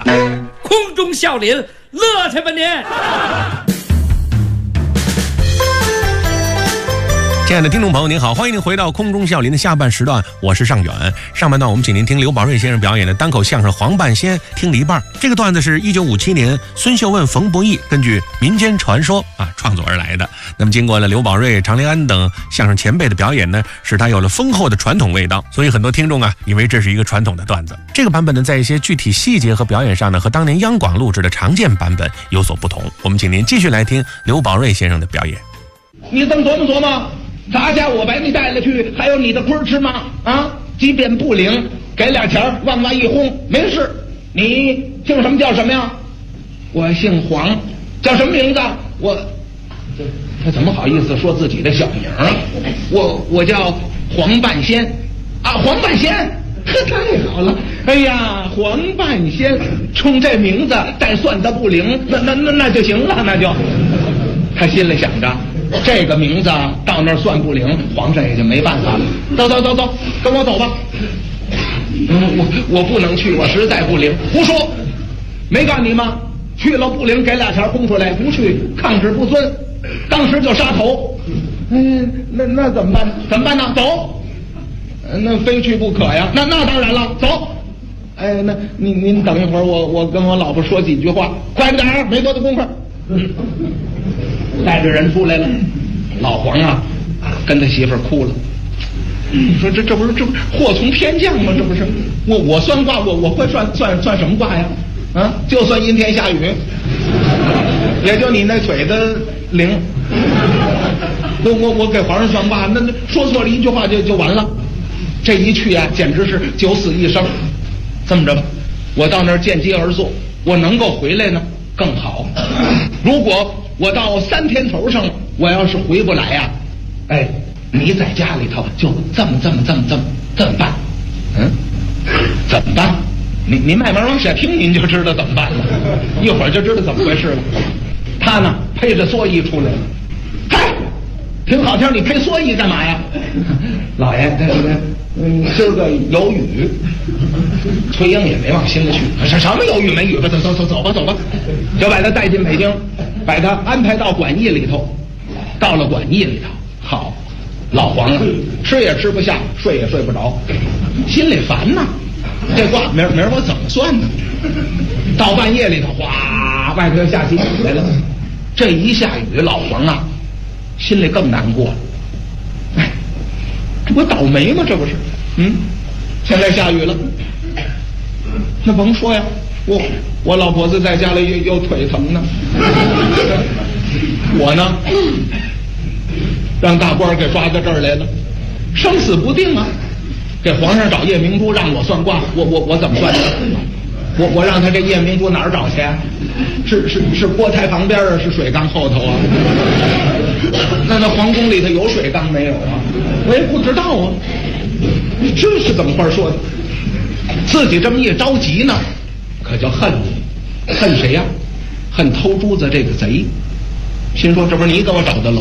空中笑林，乐去吧您！ 亲爱的听众朋友您好，欢迎您回到空中笑林的下半时段，我是尚远。上半段我们请您听刘宝瑞先生表演的单口相声《黄半仙》，听了一半。这个段子是1957年孙秀问、冯不易根据民间传说创作而来的。那么经过了刘宝瑞、常连安等相声前辈的表演呢，使它有了丰厚的传统味道，所以很多听众以为这是一个传统的段子。这个版本呢，在一些具体细节和表演上呢，和当年央广录制的常见版本有所不同。我们请您继续来听刘宝瑞先生的表演。 你这么琢磨琢磨，咱家我把你带了去，还有你的坤吃吗？即便不领，给俩钱往外一轰，没事。你姓什么叫什么呀？我姓黄，叫什么名字？他怎么好意思说自己的小名啊？我叫黄半仙黄半仙，太好了！哎呀，黄半仙，冲这名字带算的不灵，那就行了，那就。他心里想着，这个名字到那儿算不灵，皇上也就没办法了。走，跟我走吧。我不能去，我实在不灵。胡说，没告诉你吗？去了不灵，给俩钱轰出来；不去，抗旨不遵，当时就杀头。那怎么办？怎么办呢？走。那非去不可呀。那当然了，走。那您等一会儿，我跟我老婆说几句话，快点儿，没多大功夫。带着人出来了，老黄跟他媳妇儿哭了。你说这不是祸从天降吗？这不是我算卦，我会算什么卦呀？就算阴天下雨，也就你那腿的灵。我给皇上算卦，那说错了一句话就完了。这一去简直是九死一生。这么着吧，我到那儿见机而坐，我能够回来呢更好。如果我到3天头上了，我要是回不来你在家里头就这么办。怎么办？您慢慢往下听，您就知道怎么办了。一会儿就知道怎么回事了。他呢配着蓑衣出来了。嗨，挺好听，你配蓑衣干嘛呀？老爷，今个有雨。崔英也没往心里去，什么有雨没雨吧？走吧，就把他带进北京，把他安排到馆驿里头。到了馆驿里头，好，老黄吃也吃不下，睡也睡不着，心里烦呐。这卦明儿我怎么算呢？到半夜里头，哗，外头又下起雨来了。这一下雨，老黄心里更难过了。这不倒霉吗？这不是？现在下雨了，那甭说呀，我老婆子在家里又腿疼呢。我呢，让大官给抓到这儿来了，生死不定啊。给皇上找夜明珠让我算卦，我怎么算的？我让他这夜明珠哪儿找去啊？是锅台旁边是水缸后头啊？那皇宫里头有水缸没有啊？我也不知道啊。这是怎么话说的？自己这么一着急呢，可就恨你，恨谁呀？恨偷珠子这个贼。心说这不是你给我找的